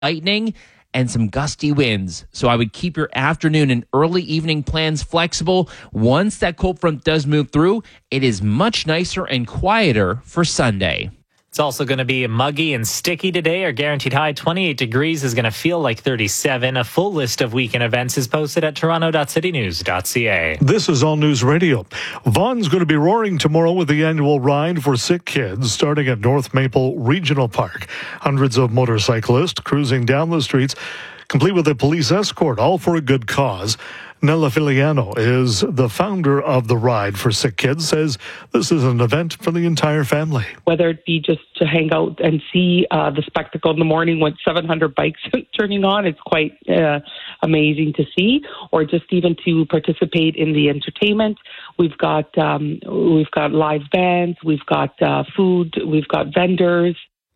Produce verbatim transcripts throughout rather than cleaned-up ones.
lightning and some gusty winds. So I would keep your afternoon and early evening plans flexible. Once that cold front does move through, it is much nicer and quieter for Sunday. It's also going to be muggy and sticky today. Our guaranteed high, twenty-eight degrees, is going to feel like thirty-seven. A full list of weekend events is posted at toronto dot city news dot c a. This is All News Radio. Vaughan's going to be roaring tomorrow with the annual Ride for Sick Kids starting at North Maple Regional Park. Hundreds of motorcyclists cruising down the streets, complete with a police escort, all for a good cause. Nella Filiano is the founder of the Ride for Sick Kids, says this is an event for the entire family. Whether it be just to hang out and see uh, the spectacle in the morning when seven hundred bikes turning on, it's quite uh, amazing to see, or just even to participate in the entertainment. We've got um, we've got live bands, we've got uh, food, we've got vendors.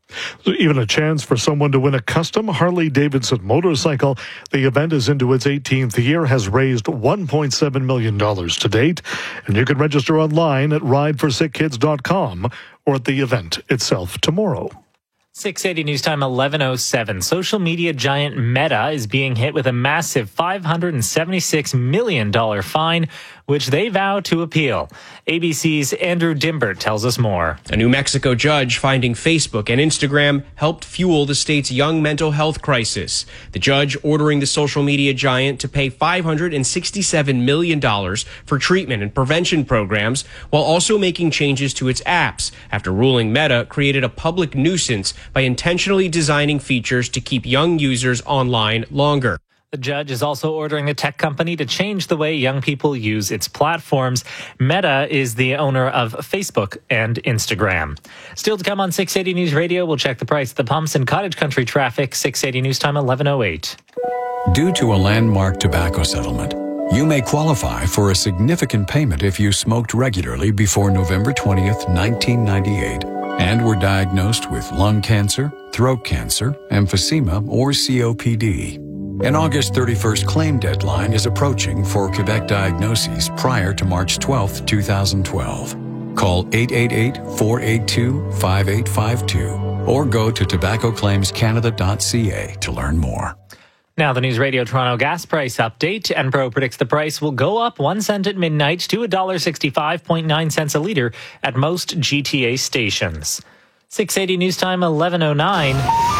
Even a chance for someone to win a custom Harley-Davidson motorcycle. The event is into its eighteenth year, has raised one point seven million dollars to date. And you can register online at ride for sick kids dot com or at the event itself tomorrow. six eighty News Time, eleven oh seven. Social media giant Meta is being hit with a massive five hundred seventy-six million dollars fine, which they vow to appeal. A B C's Andrew Dimbert tells us more. A New Mexico judge finding Facebook and Instagram helped fuel the state's young mental health crisis. The judge ordering the social media giant to pay five hundred sixty-seven million dollars for treatment and prevention programs, while also making changes to its apps after ruling Meta created a public nuisance by intentionally designing features to keep young users online longer. The judge is also ordering the tech company to change the way young people use its platforms. Meta is the owner of Facebook and Instagram. Still to come on six eighty News Radio, we'll check the price of the pumps and cottage country traffic. six eighty News Time, eleven oh eight. Due to a landmark tobacco settlement, you may qualify for a significant payment if you smoked regularly before November twentieth, nineteen ninety-eight, and were diagnosed with lung cancer, throat cancer, emphysema, or C O P D. An August thirty-first claim deadline is approaching for Quebec diagnoses prior to March twelfth, twenty twelve. Call eight eight eight, four eight two, five eight five two or go to tobacco claims canada dot c a to learn more. Now the News Radio Toronto gas price update. Enpro predicts the price will go up one cent at midnight to one dollar sixty-five point nine cents a litre at most G T A stations. six eighty News Time, eleven oh nine.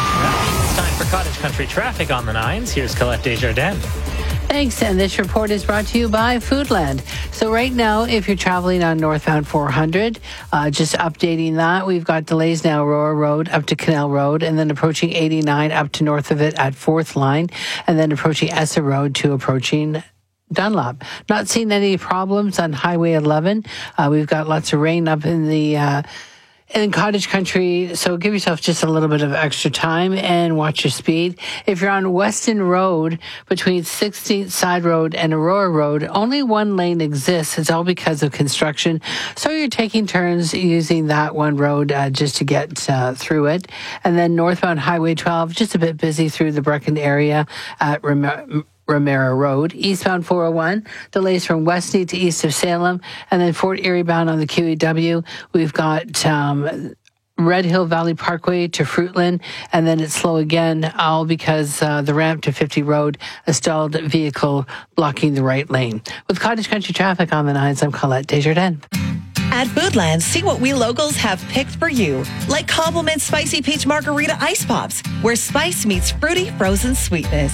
It's time for cottage country traffic on the nines. Here's Colette Desjardins. Thanks, and this report is brought to you by Foodland. So right now, if you're traveling on northbound four hundred, uh, just updating that, we've got delays now Aurora Road up to Canal Road, and then approaching eighty-nine up to north of it at fourth Line, and then approaching Essa Road to approaching Dunlop. Not seeing any problems on Highway eleven. Uh, we've got lots of rain up in the uh, in cottage country, so give yourself just a little bit of extra time and watch your speed. If you're on Weston Road between sixteenth Side Road and Aurora Road, only one lane exists. It's all because of construction, so you're taking turns using that one road uh, just to get uh, through it. And then northbound Highway twelve, just a bit busy through the Brecken area at Rem- Romero Road. Eastbound four oh one, delays from Westney to east of Salem, and then Fort Erie bound on the Q E W. We've got um, Red Hill Valley Parkway to Fruitland, and then it's slow again, all because uh, the ramp to fifty Road, a stalled vehicle blocking the right lane. With cottage country traffic on the nines, I'm Colette Desjardins. At Foodland, see what we locals have picked for you. Like Compliment Spicy Peach Margarita Ice Pops, where spice meets fruity frozen sweetness.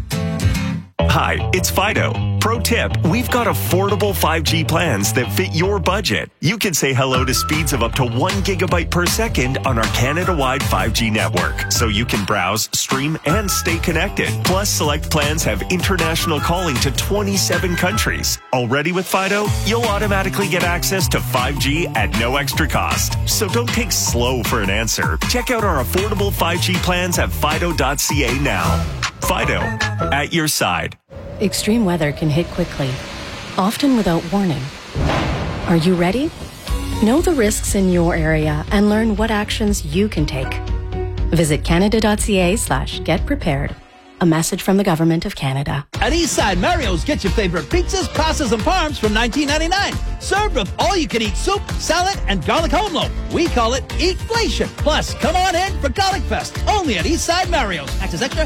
Hi, it's Fido. Pro tip, we've got affordable five G plans that fit your budget. You can say hello to speeds of up to one gigabyte per second on our Canada-wide five G network, so you can browse, stream, and stay connected. Plus, select plans have international calling to twenty-seven countries. Already with Fido, you'll automatically get access to five G at no extra cost. So don't take slow for an answer. Check out our affordable five G plans at fido dot c a now. Fido, at your side. Extreme weather can hit quickly, often without warning. Are you ready? Know the risks in your area and learn what actions you can take. Visit canada dot c a slash get prepared. A message from the Government of Canada. At Eastside Mario's, get your favorite pizzas, pastas, and parms from nineteen ninety-nine. Served with all-you-can-eat soup, salad, and garlic home loaf. We call it Eatflation. Plus, come on in for Garlic Fest. Only at Eastside Mario's. Access extra.